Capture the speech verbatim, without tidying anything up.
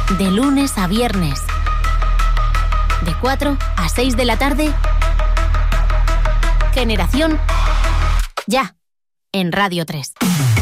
De lunes a viernes. De cuatro a seis de la tarde. Generación Ya, en Radio tres.